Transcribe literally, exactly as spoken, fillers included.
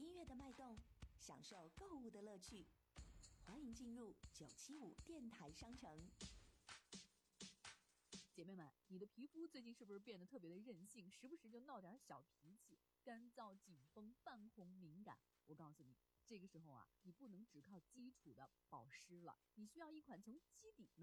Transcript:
音乐的脉动，享受购物的乐趣。欢迎进入九七五电台商城。 姐妹们，你的皮肤最近是不是变得特别的任性，时不时就闹点小脾气，干燥、紧绷、泛红、敏感？我告诉你，这个时候啊，你不能只靠基础的保湿了，你需要一款从基底